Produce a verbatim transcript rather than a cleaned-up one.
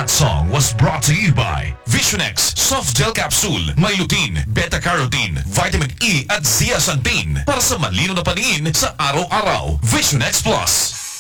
That song was brought to you by Visionex Soft Gel Capsule, may lutein, beta-carotene, vitamin E at zeaxanthin para sa malino na paningin sa araw-araw. Visionex Plus.